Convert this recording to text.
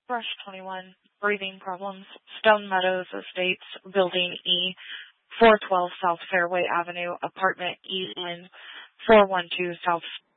Brush 21, breathing problems, Stone Meadows Estates, Building E, 412 South Fairway Avenue, Apartment E, 412 South